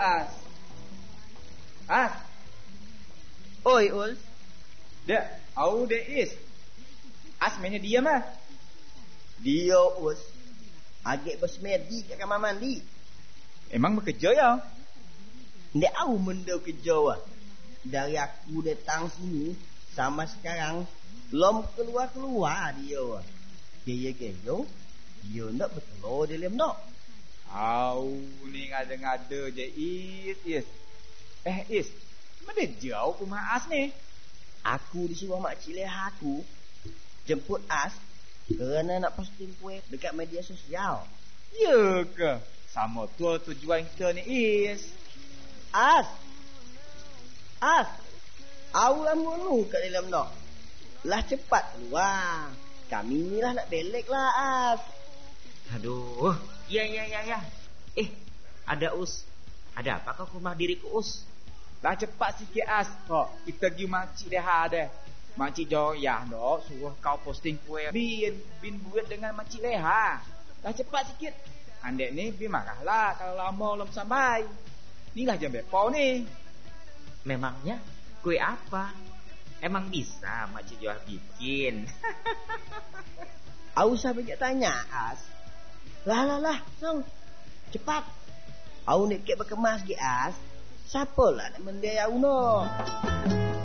As. As. Oi, Ul. Dek, au dek is. As mainnya diam ah. Dia, Us. Agak bersemedi kat kamar mandi. Emang bekerja ya? Ndak tahu menda kerja wah. Dari aku datang sini sama sekarang belum keluar dia wah. Gaya-gaya dia nak bertelur dalam nak. Au ni ngada-ngada je is. Is. Mana jauh rumah As ni? Aku disuruh makcik leha aku jemput As kerana nak posting kuih dekat media sosial. Ya ke? Sama tu tujuan kita ni is. As. Aku lama lu kat dalam nak. Lah cepat keluar. Kami ni lah nak belek lah As. Aduh. Ya. Ada Us. Ada apa kau ke rumah diriku Us? Lah cepat sikit As. Kok kita pergi makcik dah ada. Makcik Joyah dok suruh kau posting kuih bin buat dengan makcik Leha. Lah cepat sikit. Andek ni bin marahlah kalau lama belum sampai. Inilah jam bepo ni. Memangnya kue apa? Emang bisa makcik Joyah bikin? Aku usah banyak tanya As. Lah, song. Cepat. Aku nak kek berkemas ke As. Siapa lah nak mendaya aku no?